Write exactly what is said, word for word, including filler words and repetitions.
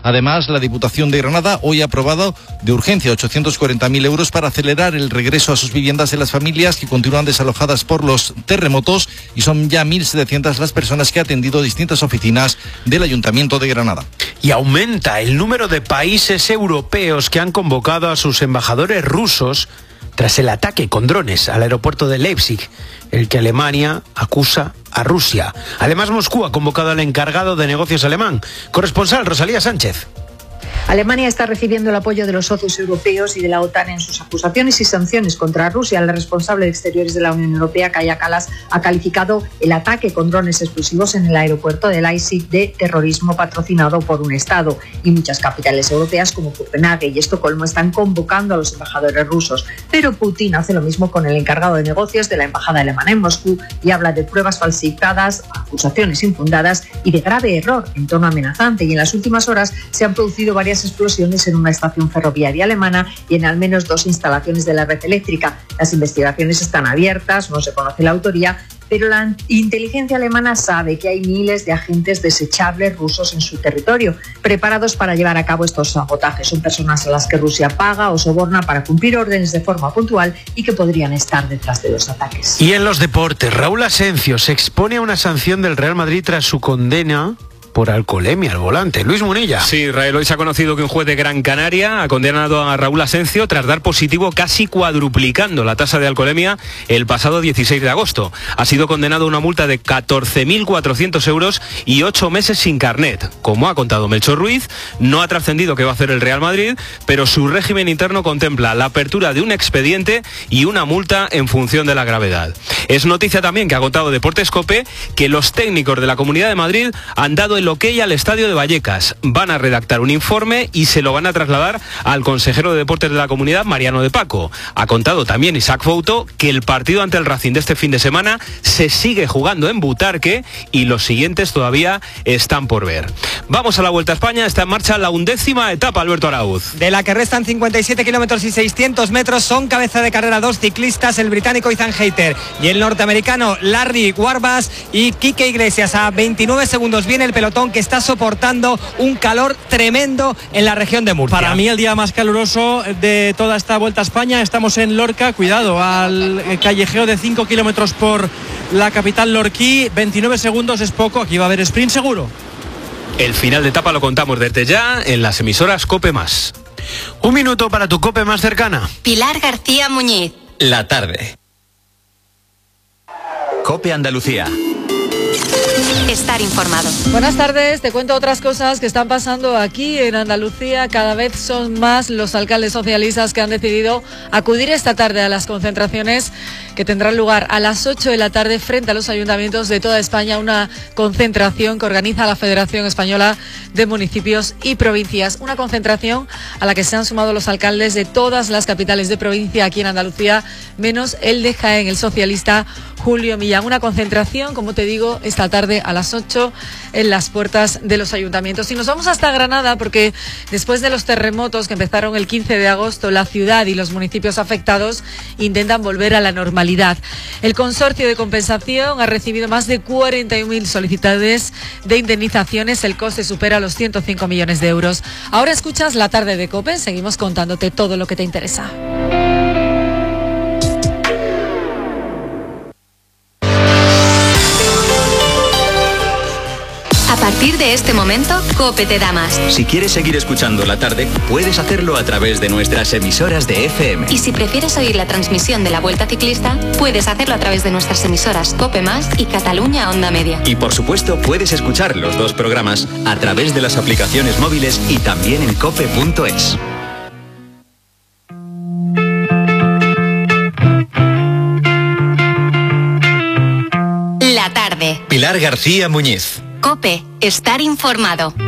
Además, la Diputación de Granada hoy ha aprobado de urgencia ochocientos cuarenta mil euros para acelerar el regreso a sus viviendas de las familias que continúan desalojadas por los terremotos, y son ya mil setecientas las personas que ha atendido distintas oficinas del Ayuntamiento de Granada. Y aumenta el número de países europeos que han convocado a sus embajadores rusos tras el ataque con drones al aeropuerto de Leipzig, el que Alemania acusa a Rusia. Además, Moscú ha convocado al encargado de negocios alemán. Corresponsal Rosalía Sánchez. Alemania está recibiendo el apoyo de los socios europeos y de la OTAN en sus acusaciones y sanciones contra Rusia. La responsable de Exteriores de la Unión Europea, Kaja Kallas, ha calificado el ataque con drones explosivos en el aeropuerto de Leipzig de terrorismo patrocinado por un Estado. Y muchas capitales europeas como Copenhague y Estocolmo están convocando a los embajadores rusos. Pero Putin hace lo mismo con el encargado de negocios de la embajada alemana en Moscú y habla de pruebas falsificadas, acusaciones infundadas y de grave error en tono amenazante. Y en las últimas horas se han producido varias explosiones en una estación ferroviaria alemana y en al menos dos instalaciones de la red eléctrica. Las investigaciones están abiertas, no se conoce la autoría, pero la inteligencia alemana sabe que hay miles de agentes desechables rusos en su territorio, preparados para llevar a cabo estos sabotajes. Son personas a las que Rusia paga o soborna para cumplir órdenes de forma puntual y que podrían estar detrás de los ataques. Y en los deportes, Raúl Asencio se expone a una sanción del Real Madrid tras su condena por alcoholemia al volante. Luis Munilla. Sí, Israel, hoy se ha conocido que un juez de Gran Canaria ha condenado a Raúl Asencio tras dar positivo, casi cuadruplicando la tasa de alcoholemia el pasado dieciséis de agosto. Ha sido condenado a una multa de catorce mil cuatrocientos euros y ocho meses sin carnet. Como ha contado Melchor Ruiz, no ha trascendido qué va a hacer el Real Madrid, pero su régimen interno contempla la apertura de un expediente y una multa en función de la gravedad. Es noticia también que ha contado Deportes COPE que los técnicos de la Comunidad de Madrid han dado el ok al estadio de Vallecas. Van a redactar un informe y se lo van a trasladar al consejero de Deportes de la Comunidad, Mariano de Paco. Ha contado también Isaac Fouto que el partido ante el Racing de este fin de semana se sigue jugando en Butarque y los siguientes todavía están por ver. Vamos a la Vuelta a España. Está en marcha la undécima etapa, Alberto Arauz. De la que restan cincuenta y siete kilómetros y seiscientos metros, son cabeza de carrera dos ciclistas, el británico Ethan Hayter y el norteamericano Larry Warback y Quique Iglesias. A veintinueve segundos viene el pelotón que está soportando un calor tremendo en la región de Murcia. Para mí el día más caluroso de toda esta Vuelta a España. Estamos en Lorca, cuidado, al callejeo de cinco kilómetros por la capital lorquí. veintinueve segundos es poco, aquí va a haber sprint seguro. El final de etapa lo contamos desde ya en las emisoras COPE más. Un minuto para tu COPE más cercana. Pilar García Muñiz. La tarde. COPE Andalucía. Estar informado. Buenas tardes, te cuento otras cosas que están pasando aquí en Andalucía. Cada vez son más los alcaldes socialistas que han decidido acudir esta tarde a las concentraciones que tendrán lugar a las ocho de la tarde frente a los ayuntamientos de toda España. Una concentración que organiza la Federación Española de Municipios y Provincias. Una concentración a la que se han sumado los alcaldes de todas las capitales de provincia aquí en Andalucía, menos el de Jaén, el socialista Julio Millán. Una concentración, como te digo, esta tarde a las ocho en las puertas de los ayuntamientos. Y nos vamos hasta Granada porque después de los terremotos que empezaron el quince de agosto, la ciudad y los municipios afectados intentan volver a la normalidad. El consorcio de compensación ha recibido más de cuarenta y un mil solicitudes de indemnizaciones. El coste supera los ciento cinco millones de euros. Ahora escuchas La Tarde de COPE. Seguimos contándote todo lo que te interesa. A partir de este momento, COPE te da más. Si quieres seguir escuchando La Tarde, puedes hacerlo a través de nuestras emisoras de F M. Y si prefieres oír la transmisión de la Vuelta Ciclista, puedes hacerlo a través de nuestras emisoras COPE Más y Cataluña Onda Media. Y por supuesto, puedes escuchar los dos programas a través de las aplicaciones móviles y también en cope punto es. La Tarde. Pilar García Muñiz. COPE. Estar informado.